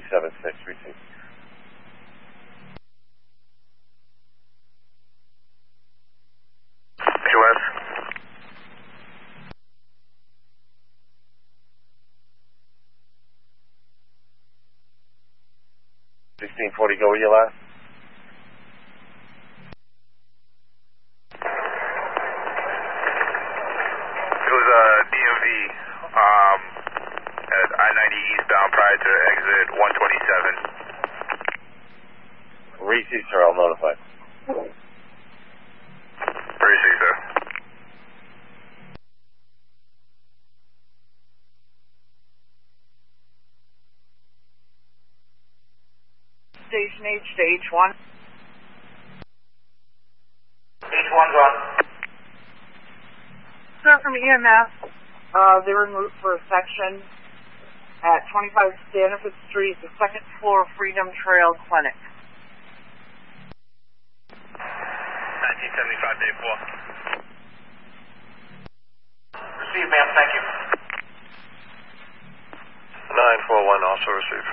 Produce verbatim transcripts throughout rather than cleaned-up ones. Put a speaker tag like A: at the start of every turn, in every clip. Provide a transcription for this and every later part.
A: seven six, receive.
B: Q S.
A: sixteen forty, go with your last.
B: It was a D M V um, at I ninety eastbound prior to exit one twenty-seven.
A: Receive, sir, I'll notify.
B: Receive, sir.
C: Station H to H one.
B: H one's on.
C: Sir, from E M S, uh, they're en route for a section at twenty-five Stanford Street, the second floor Freedom Trail Clinic.
B: nineteen seventy-five, day four. Receive, ma'am, thank you. nine four one, also receive.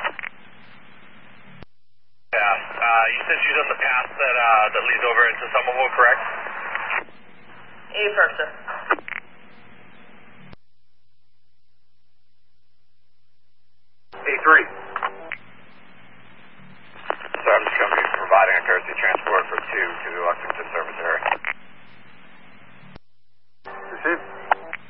B: Yeah, uh, you said she's on the path that, uh, that leads over into Somerville, correct?
C: A first, sir.
B: A three. So I'm just going to be providing a courtesy transport for two to the Lexington Service